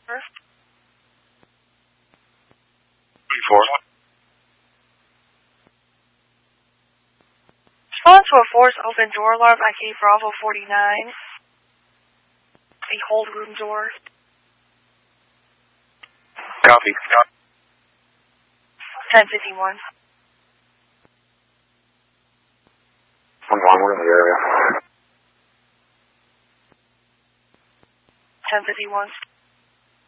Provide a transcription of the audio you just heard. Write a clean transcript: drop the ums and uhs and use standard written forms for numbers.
P4. Respond to a forced open door alarm at gate Bravo 49. A hold room door. Copy. 1051. 1-1, we're in the area. 1051.